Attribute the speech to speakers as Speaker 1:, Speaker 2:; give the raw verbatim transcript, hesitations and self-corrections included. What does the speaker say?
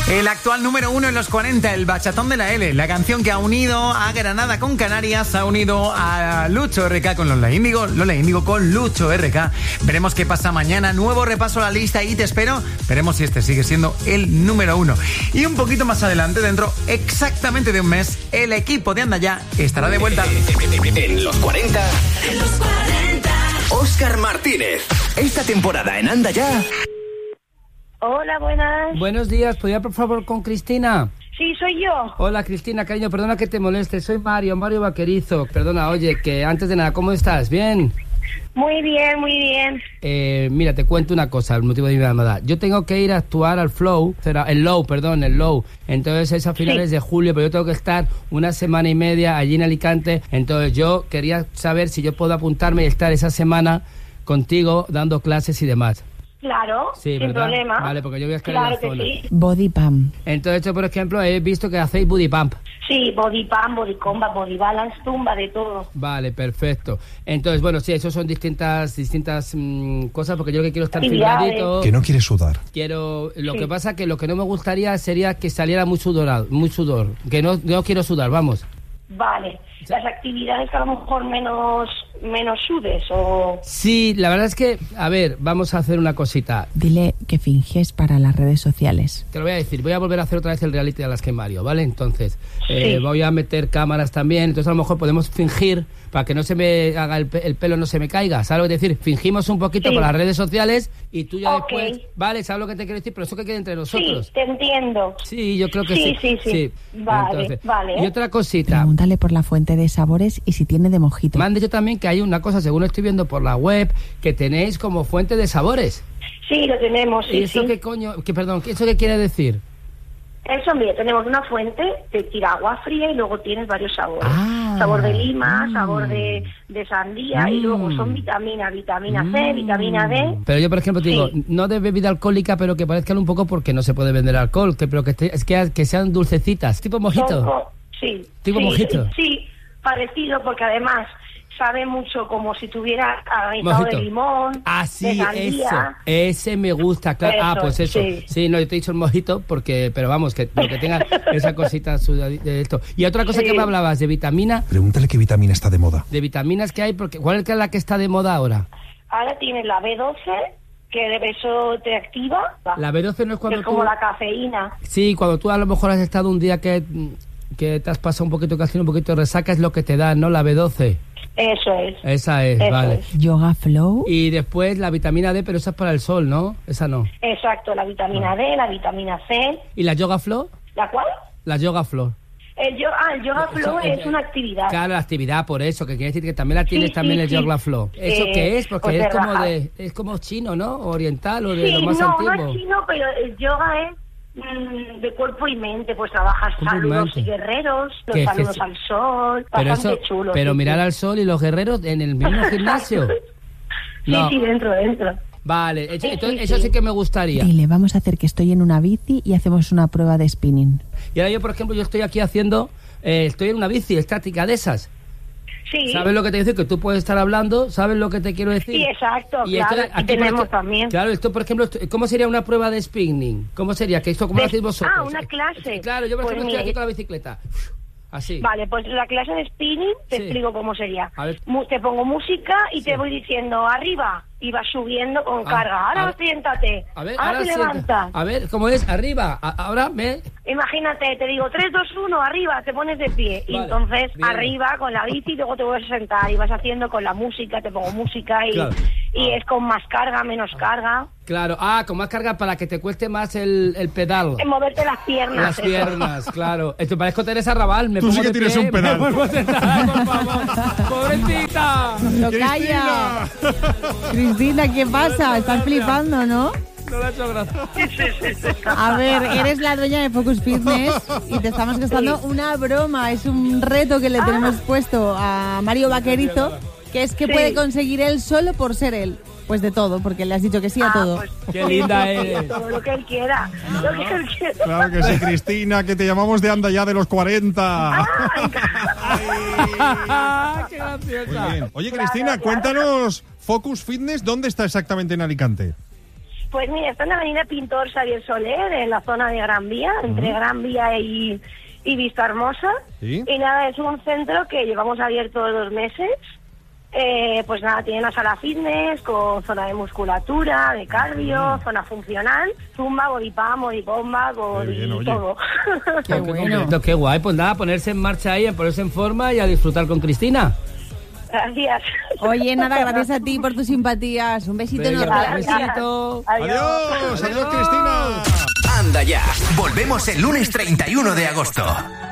Speaker 1: El actual número uno en los cuarenta, el Bachatón de la L, la canción que ha unido a Granada con Canarias, ha unido a Lucho R K con Lola Índigo, Lola Índigo con Lucho R K. Veremos qué pasa mañana, nuevo repaso a la lista y te espero, veremos si este sigue siendo el número uno. Y un poquito más adelante, dentro exactamente de un mes, el equipo de Anda Ya estará de vuelta.
Speaker 2: En los cuarenta, en los cuarenta, Óscar Martínez. Esta temporada en Anda Ya.
Speaker 3: Hola, buenas.
Speaker 4: Buenos días, ¿podría por favor con Cristina?
Speaker 3: Sí, soy yo.
Speaker 4: Hola Cristina, cariño, perdona que te moleste, soy Mario, Mario Vaquerizo. Perdona, oye, que antes de nada, ¿cómo estás? ¿Bien?
Speaker 3: Muy bien, muy bien.
Speaker 4: Eh, mira, te cuento una cosa, el motivo de mi llamada. Yo tengo que ir a actuar al Flow, será el Low, perdón, el Low. Entonces es a finales sí. de julio, pero yo tengo que estar una semana y media allí en Alicante. Entonces yo quería saber si yo puedo apuntarme y estar esa semana contigo dando clases y demás.
Speaker 3: Claro,
Speaker 4: sí,
Speaker 3: sin
Speaker 4: ¿verdad?
Speaker 3: problema.
Speaker 4: Vale, porque yo voy a estar
Speaker 3: claro
Speaker 4: en la zona.
Speaker 3: Sí.
Speaker 5: Body pump.
Speaker 4: Entonces yo, por ejemplo, he visto que hacéis body pump.
Speaker 3: Sí, body pump, body combat, body balance, tumba, de todo.
Speaker 4: Vale, perfecto. Entonces, bueno, sí, eso son distintas distintas mmm, cosas, porque yo que quiero estar filmadito.
Speaker 6: Que no quieres sudar.
Speaker 4: Quiero, lo
Speaker 3: sí.
Speaker 4: que pasa que lo que no me gustaría sería que saliera muy sudorado, muy sudor, que no, no quiero sudar, vamos.
Speaker 3: Vale, las actividades que a lo mejor menos menos sudes o...
Speaker 4: Sí, la verdad es que, a ver, vamos a hacer una cosita.
Speaker 5: Dile que finges para las redes sociales.
Speaker 4: Te lo voy a decir, voy a volver a hacer otra vez el reality de Alaska y Mario, ¿vale? Entonces,
Speaker 3: sí.
Speaker 4: eh, voy a meter cámaras también, entonces a lo mejor podemos fingir para que no se me haga el, pe- el pelo, no se me caiga, ¿sabes lo que decir? Fingimos un poquito
Speaker 3: sí.
Speaker 4: para las redes sociales y tú ya
Speaker 3: okay.
Speaker 4: después, ¿vale? ¿Sabes lo que te quiero decir? Pero eso que quede entre nosotros.
Speaker 3: Sí, te entiendo.
Speaker 4: Sí, yo creo que
Speaker 3: sí.
Speaker 4: sí.
Speaker 3: Sí, sí, sí. Vale, entonces, vale.
Speaker 4: Y otra cosita.
Speaker 5: Pregúntale por la fuente de sabores y si tiene de mojito.
Speaker 4: Me han dicho también que hay una cosa, según estoy viendo por la web, que tenéis como fuente de sabores.
Speaker 3: Sí, lo tenemos, sí,
Speaker 4: ¿Y eso
Speaker 3: sí.
Speaker 4: qué coño, que perdón, ¿eso qué quiere decir?
Speaker 3: Eso, mira, tenemos una fuente, te tira agua fría y luego tienes varios sabores.
Speaker 4: Ah,
Speaker 3: sabor de lima,
Speaker 4: mm,
Speaker 3: sabor de, de sandía
Speaker 4: mm,
Speaker 3: y luego son vitaminas, vitamina C,
Speaker 4: mm,
Speaker 3: vitamina D.
Speaker 4: Pero yo, por ejemplo, te
Speaker 3: sí.
Speaker 4: digo, no de bebida alcohólica, pero que parezcan un poco porque no se puede vender alcohol, que, pero que, te, es que, que sean dulcecitas, tipo mojito.
Speaker 3: Co- sí.
Speaker 4: Tipo
Speaker 3: sí,
Speaker 4: mojito.
Speaker 3: Sí, sí, parecido porque además sabe mucho como si tuviera anisado de limón,
Speaker 4: ah, sí,
Speaker 3: de sandía.
Speaker 4: eso, ese me gusta, claro.
Speaker 3: Eso,
Speaker 4: ah, pues eso, sí. sí, no, yo te he dicho el mojito porque, pero vamos, que lo que tenga esa cosita de esto. Y otra cosa sí. que me hablabas de vitamina.
Speaker 6: Pregúntale qué vitamina está de moda.
Speaker 4: De vitaminas que hay, porque ¿cuál es la que está de moda ahora?
Speaker 3: Ahora tienes la B doce, que eso te activa.
Speaker 4: La B doce no es cuando
Speaker 3: es como
Speaker 4: tú...
Speaker 3: la cafeína.
Speaker 4: Sí, cuando tú a lo mejor has estado un día que, que te has pasado un poquito, que has tenido un poquito de resaca, es lo que te da, ¿no? La B doce.
Speaker 3: Eso es.
Speaker 4: Esa es,
Speaker 3: Eso
Speaker 4: vale.
Speaker 3: Es.
Speaker 5: Yoga Flow.
Speaker 4: Y después la vitamina D, pero esa es para el sol, ¿no? Esa no.
Speaker 3: Exacto, la vitamina D, la vitamina C.
Speaker 4: ¿Y la Yoga Flow?
Speaker 3: ¿La cuál?
Speaker 4: La Yoga Flow.
Speaker 3: El yoga, ah, el yoga flow es una actividad.
Speaker 4: Claro, la actividad, por eso, que quiere decir que también la tienes
Speaker 3: sí,
Speaker 4: también
Speaker 3: sí,
Speaker 4: el
Speaker 3: sí.
Speaker 4: yoga flow. ¿Eso
Speaker 3: eh,
Speaker 4: qué es? Porque
Speaker 3: pues
Speaker 4: es como
Speaker 3: rajas.
Speaker 4: de es como chino, ¿no? Oriental o de
Speaker 3: sí,
Speaker 4: lo más
Speaker 3: no,
Speaker 4: antiguo.
Speaker 3: no es chino, pero el yoga es mmm, de cuerpo y mente, pues trabajas saludos y guerreros, los saludos es? al sol,
Speaker 4: pero
Speaker 3: bastante
Speaker 4: eso,
Speaker 3: chulo.
Speaker 4: Pero
Speaker 3: sí,
Speaker 4: mirar
Speaker 3: sí.
Speaker 4: al sol y los guerreros en el mismo gimnasio.
Speaker 3: sí,
Speaker 4: no.
Speaker 3: sí, dentro, dentro.
Speaker 4: Vale, eso,
Speaker 3: sí,
Speaker 4: entonces,
Speaker 3: sí,
Speaker 4: eso
Speaker 3: sí.
Speaker 4: sí que me gustaría.
Speaker 5: Dile, vamos a hacer que estoy en una bici y hacemos una prueba de spinning.
Speaker 4: Y ahora yo, por ejemplo, yo estoy aquí haciendo, eh, estoy en una bici estática de esas.
Speaker 3: Sí.
Speaker 4: ¿Sabes lo que te quiero decir? Que tú puedes estar hablando, ¿sabes lo que te quiero decir?
Speaker 3: Sí, exacto,
Speaker 4: y
Speaker 3: claro,
Speaker 4: esto,
Speaker 3: aquí tenemos
Speaker 4: esto,
Speaker 3: también.
Speaker 4: Claro, esto, por ejemplo, esto, ¿cómo sería una prueba de spinning? ¿Cómo sería? ¿Que esto cómo
Speaker 3: de,
Speaker 4: lo hacéis vosotros?
Speaker 3: Ah, una clase.
Speaker 4: Claro, yo, por
Speaker 3: pues
Speaker 4: ejemplo,
Speaker 3: mira,
Speaker 4: estoy aquí con la bicicleta. Así.
Speaker 3: Vale, pues la clase de spinning te
Speaker 4: sí.
Speaker 3: explico cómo sería.
Speaker 4: A ver.
Speaker 3: Mu- te pongo música y
Speaker 4: sí.
Speaker 3: te voy diciendo arriba y vas subiendo con
Speaker 4: ah,
Speaker 3: carga. Ahora
Speaker 4: a
Speaker 3: siéntate.
Speaker 4: A ver,
Speaker 3: ahora,
Speaker 4: ahora
Speaker 3: te
Speaker 4: sienta.
Speaker 3: levantas.
Speaker 4: A ver, ¿cómo es? Arriba. A- ahora me...
Speaker 3: Imagínate, te digo tres, dos, uno, arriba, te pones de pie. Y
Speaker 4: vale.
Speaker 3: entonces
Speaker 4: Bien.
Speaker 3: arriba con la bici y luego te vuelves a sentar y vas haciendo con la música, te pongo música y,
Speaker 4: Claro.
Speaker 3: y
Speaker 4: ah.
Speaker 3: es con más carga, menos carga.
Speaker 4: Claro, ah, con más carga para que te cueste más el, el pedal.
Speaker 3: En moverte las piernas.
Speaker 4: Las
Speaker 3: eso.
Speaker 4: piernas, claro. Esto parezco Teresa Raval. Me
Speaker 6: Tú
Speaker 4: pongo
Speaker 6: sí que
Speaker 4: de
Speaker 6: tienes
Speaker 4: pie,
Speaker 6: un pedal.
Speaker 4: Me vuelvo a sentar, por favor. ¡Pobrecita!
Speaker 5: ¡Lo calla! Cristina, ¿qué pasa? Estás flipando, ¿no?
Speaker 4: No le ha hecho gracia.
Speaker 5: A ver, eres la dueña de Focus Fitness y te estamos gastando una broma. Es un reto que le tenemos puesto a Mario Vaquerizo, que es que
Speaker 3: Sí.
Speaker 5: puede conseguir él solo por ser él. Pues de todo, porque le has dicho que sí a
Speaker 3: Ah,
Speaker 5: todo.
Speaker 3: pues,
Speaker 4: Qué linda
Speaker 3: sí,
Speaker 4: eres.
Speaker 3: todo lo que él quiera. Lo que él quiera.
Speaker 6: Claro que sí, Cristina, que te llamamos de Anda Ya de los cuarenta.
Speaker 4: Ah, ¡Qué
Speaker 6: Muy
Speaker 4: graciosa!
Speaker 6: bien. Oye,
Speaker 3: Claro,
Speaker 6: Cristina,
Speaker 3: claro.
Speaker 6: cuéntanos, Focus Fitness, ¿dónde está exactamente en Alicante?
Speaker 3: Pues mira, está en la avenida Pintor Xavier Soler, en la zona de Gran Vía, entre uh-huh. Gran Vía y, y Vista Hermosa. ¿Sí? Y nada, es un centro que llevamos abierto dos meses. Eh, pues nada, tiene una sala fitness con zona de musculatura, de cardio, uh-huh. zona funcional, zumba, body pump, body bomba, body bien, todo.
Speaker 4: Qué bueno. Qué guay, pues nada, ponerse en marcha ahí, ponerse en forma y a disfrutar con Cristina.
Speaker 3: Gracias.
Speaker 5: Oye, nada, gracias a ti por tus simpatías. Un besito enorme.
Speaker 4: Un besito.
Speaker 6: Adiós, adiós, adiós, Cristina.
Speaker 2: Anda ya. Volvemos el lunes treinta y uno de agosto.